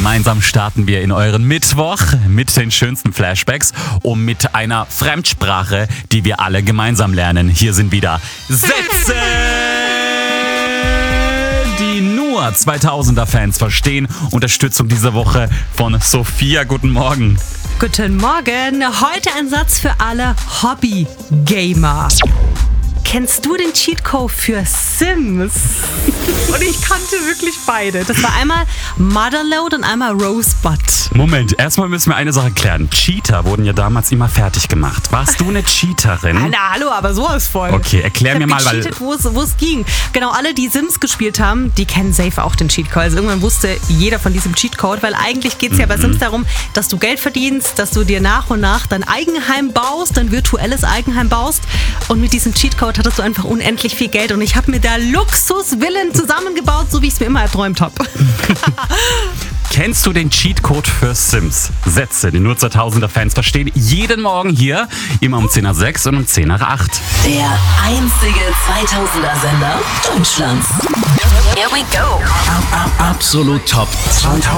Gemeinsam starten wir in euren Mittwoch mit den schönsten Flashbacks und mit einer Fremdsprache, die wir alle gemeinsam lernen. Hier sind wieder Sätze, die nur 2000er-Fans verstehen. Unterstützung diese Woche von Sophia. Guten Morgen. Guten Morgen. Heute ein Satz für alle Hobby-Gamer. Kennst du den Cheatcode für Sims? Und ich kannte wirklich beide. Das war einmal Motherload und einmal Rosebud. Moment, erstmal müssen wir eine Sache klären. Cheater wurden ja damals immer fertig gemacht. Warst du eine Cheaterin? Na, hallo, aber sowas voll. Okay, erklär mir mal, weil... wo es ging. Genau, alle, die Sims gespielt haben, die kennen safe auch den Cheatcode. Also irgendwann wusste jeder von diesem Cheatcode, weil eigentlich geht es ja bei Sims darum, dass du Geld verdienst, dass du dir nach und nach dein Eigenheim baust, dein virtuelles Eigenheim baust. Und mit diesem Cheatcode hattest du einfach unendlich viel Geld. Und ich habe mir da Luxusvillen zusammengebaut, so wie ich es mir immer erträumt habe. Kennst du den Cheatcode für Sims? Sätze, die nur 2000er-Fans verstehen. Jeden Morgen hier, immer um 10:06 und um 10:08. Der einzige 2000er-Sender Deutschlands. Here we go. Absolut top 2000.